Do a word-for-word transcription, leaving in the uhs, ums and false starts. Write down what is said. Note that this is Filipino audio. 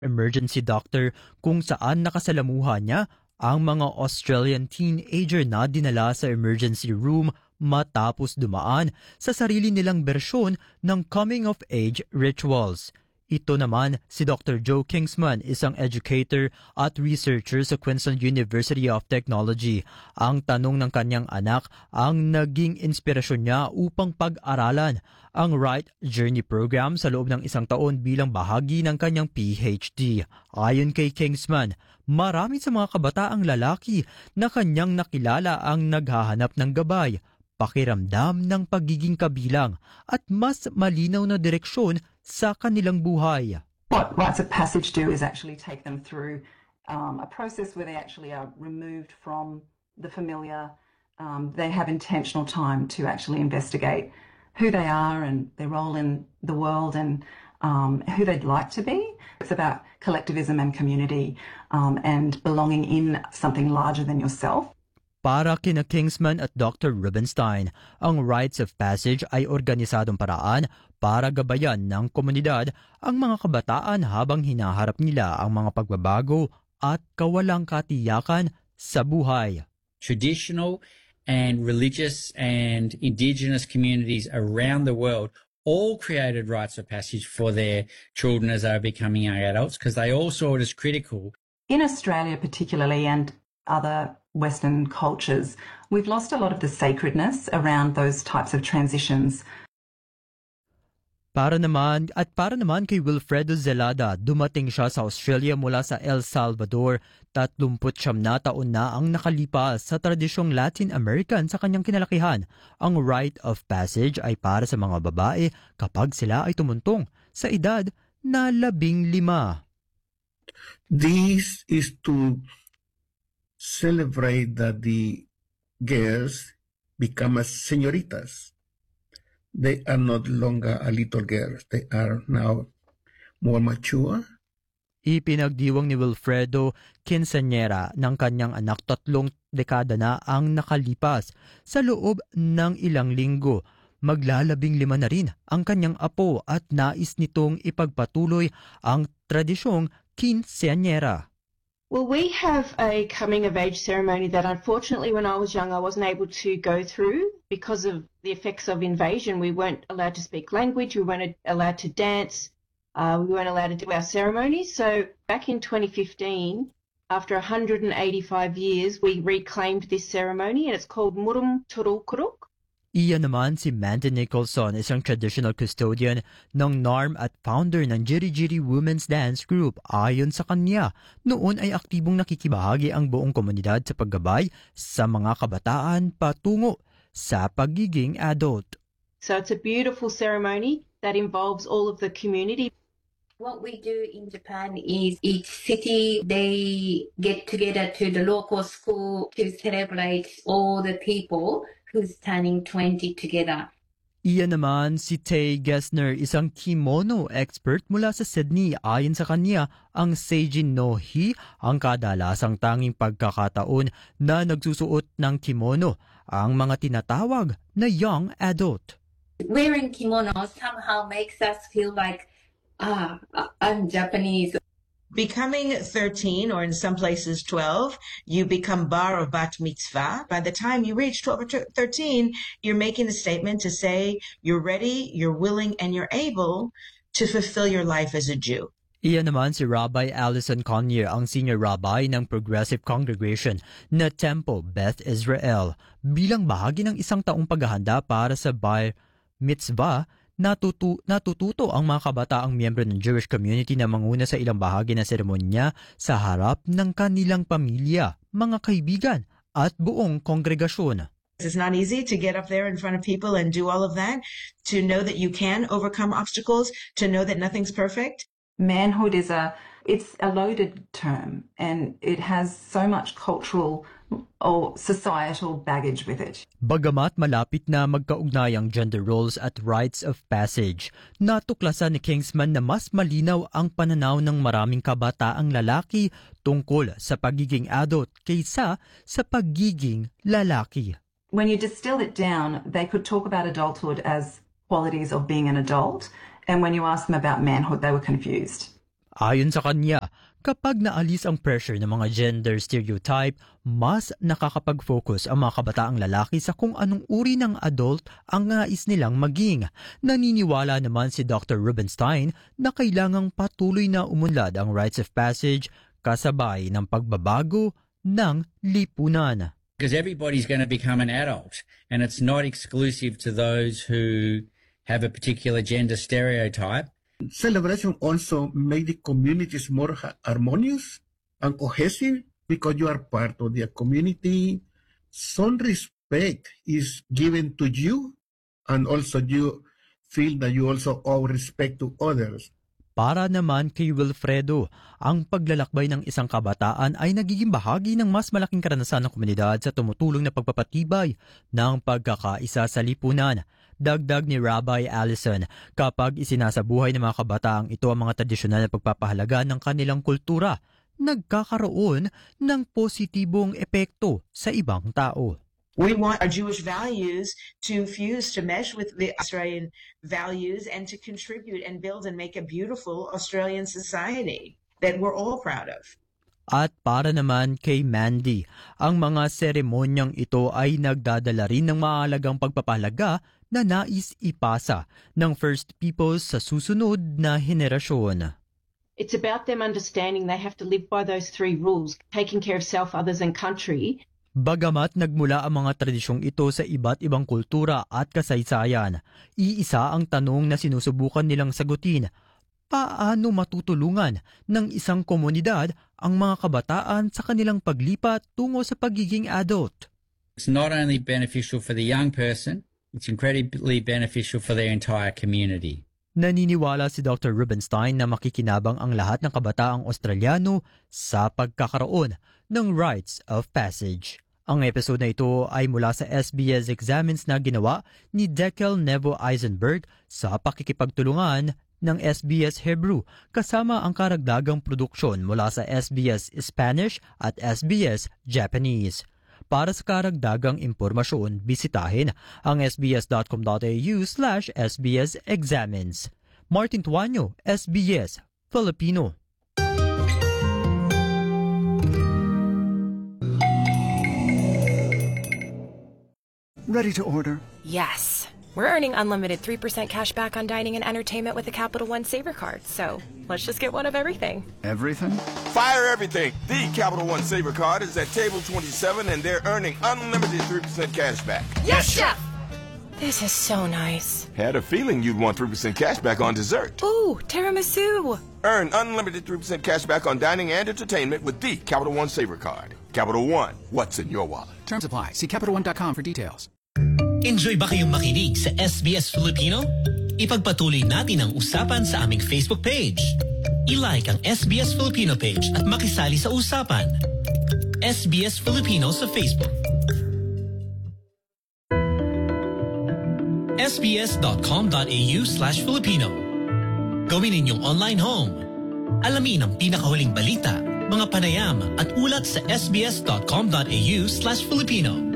emergency doctor kung saan nakasalamuha niya ang mga Australian teenager na dinala sa emergency room matapos dumaan sa sarili nilang bersyon ng coming-of-age rituals. Ito naman si Doctor Joe Kingsman, isang educator at researcher sa Queensland University of Technology. Ang tanong ng kanyang anak ang naging inspirasyon niya upang pag-aralan ang Right Journey Program sa loob ng isang taon bilang bahagi ng kanyang P H D. Ayon kay Kingsman, marami sa mga kabataang lalaki na kanyang nakilala ang naghahanap ng gabay, pakiramdam ng pagiging kabilang at mas malinaw na direksyon sa kanilang buhay. What rites of passage do is actually take them through um, a process where they actually are removed from the familiar. Um, they have intentional time to actually investigate who they are and their role in the world and um, who they'd like to be. It's about collectivism and community um, and belonging in something larger than yourself. Para kina Kingsman at Doctor Rubenstein, ang rites of passage ay organisadong paraan para gabayan ng komunidad ang mga kabataan habang hinaharap nila ang mga pagbabago at kawalang katiyakan sa buhay. Traditional and religious and indigenous communities around the world all created rites of passage for their children as they are becoming young adults because they all saw it as critical. In Australia particularly and other Western cultures, we've lost a lot of the sacredness around those types of transitions. Para naman at para naman kay Wilfredo Zelada, dumating siya sa Australia mula sa El Salvador. tatlumput siyam na taon na ang nakalipas sa tradisyong Latin American sa kanyang kinalakihan. Ang rite of passage ay para sa mga babae kapag sila ay tumuntong sa edad na labing lima. This is to celebrate that the girls become as señoritas. They are not longer a little girls. They are now more mature. Ipinagdiwang ni Wilfredo quinceañera ng kanyang anak, tatlong dekada na ang nakalipas. Sa loob ng ilang linggo, maglalabing lima na rin ang kanyang apo at nais nitong ipagpatuloy ang tradisyong quinceañera. Well, we have a coming-of-age ceremony that unfortunately when I was young I wasn't able to go through because of the effects of invasion. We weren't allowed to speak language, we weren't allowed to dance, uh, we weren't allowed to do our ceremonies. So back in twenty fifteen, after one hundred eighty-five years, we reclaimed this ceremony and it's called Murum Turukuruk. Iyan naman si Mandy Nicholson, isang traditional custodian ng N A R M at founder ng Jiri Jiri Women's Dance Group. Ayon sa kanya, noon ay aktibong nakikibahagi ang buong komunidad sa paggabay sa mga kabataan patungo sa pagiging adult. So it's a beautiful ceremony that involves all of the community. What we do in Japan is each city, they get together to the local school to celebrate all the people who's turning twenty together. Iyan naman si Tay Gessner, isang kimono expert mula sa Sydney. Ayon sa kanya, ang Seijin no Hi ang kadalasang tanging pagkakataon na nagsusuot ng kimono ang mga tinatawag na young adult. Wearing kimono somehow makes us feel like, ah, I'm Japanese. Becoming thirteen, or in some places twelve, you become bar or bat mitzvah. By the time you reach twelve or thirteen, you're making a statement to say you're ready, you're willing, and you're able to fulfill your life as a Jew. Iyan naman si Rabbi Allison Conyer, ang senior rabbi ng Progressive Congregation na Temple Beth Israel. Bilang bahagi ng isang taong paghahanda para sa bar mitzvah, Natutu natututo ang mga kabataang miyembro ng Jewish community na manguna sa ilang bahagi ng seremonya sa harap ng kanilang pamilya, mga kaibigan at buong kongregasyon. It's not easy to get up there in front of people and do all of that, to know that you can overcome obstacles, to know that nothing's perfect. Manhood is a, it's a loaded term and it has so much cultural or societal baggage with it. Bagamat malapit na magkaugnay ang gender roles at rites of passage, natuklasan ni Kingsman na mas malinaw ang pananaw ng maraming kabataang lalaki tungkol sa pagiging adult kaysa sa pagiging lalaki. When you distill it down, they could talk about adulthood as qualities of being an adult, and when you ask them about manhood, they were confused. Ayon sa kanya, kapag naalis ang pressure ng mga gender stereotype, mas nakakapag-focus ang mga kabataang lalaki sa kung anong uri ng adult ang nais nilang maging. Naniniwala naman si Doctor Rubenstein na kailangang patuloy na umunlad ang rites of passage kasabay ng pagbabago ng lipunan. Because everybody's going to become an adult, and it's not exclusive to those who have a particular gender stereotype. Celebration also make the communities more ha- harmonious and cohesive because you are part of the community. Some respect is given to you, and also you feel that you also owe respect to others. Para naman kay Wilfredo, ang paglalakbay ng isang kabataan ay nagiging bahagi ng mas malaking karanasan ng komunidad sa tumutulong na pagpapatibay ng pagkakaisa sa lipunan. Dagdag ni Rabbi Allison, kapag isinasabuhay ng mga kabataang ito ang mga tradisyonal na pagpapahalaga ng kanilang kultura, nagkakaroon ng positibong epekto sa ibang tao. We want our Jewish values to fuse, to mesh with the Australian values and to contribute and build and make a beautiful Australian society that we're all proud of. At para naman kay Mandy, ang mga seremonyang ito ay nagdadala rin ng mahalagang pagpapahalaga na nais ipasa ng First Peoples sa susunod na henerasyon. It's about them understanding they have to live by those three rules, taking care of self, others, and country. Bagamat nagmula ang mga tradisyong ito sa iba't ibang kultura at kasaysayan, iisa ang tanong na sinusubukan nilang sagutin: paano matutulungan ng isang komunidad ang mga kabataan sa kanilang paglipat tungo sa pagiging adult? It's not only beneficial for the young person, it's incredibly beneficial for their entire community. Naniniwala si Doctor Rubenstein na makikinabang ang lahat ng kabataang Australiano sa pagkakaroon ng rites of passage. Ang episode na ito ay mula sa S B S Examines na ginawa ni Dekel Nevo Eisenberg sa pakikipagtulungan ng S B S Hebrew kasama ang karagdagang produksyon mula sa S B S Spanish at S B S Japanese. Para sa karagdagang impormasyon, bisitahin ang sbs.com.au slash sbsexamines. Martin Tuanyo, S B S Filipino. Ready to order? Yes. We're earning unlimited three percent cash back on dining and entertainment with the Capital One Saver Card, so let's just get one of everything. Everything? Fire everything! The Capital One Saver Card is at table twenty-seven and they're earning unlimited three percent cash back. Yes, Chef! This is so nice. Had a feeling you'd want three percent cash back on dessert. Ooh, tiramisu! Earn unlimited three percent cash back on dining and entertainment with the Capital One Saver Card. Capital One, what's in your wallet? Terms apply. See Capital One dot com for details. Enjoy ba kayong makinig sa S B S Filipino? Ipagpatuloy natin ang usapan sa aming Facebook page. I-like ang S B S Filipino page at makisali sa usapan. S B S Filipino sa Facebook. sbs.com.au slash Filipino. Gawin ninyong online home. Alamin ang pinakahuling balita, mga panayam at ulat sa sbs.com.au slash Filipino.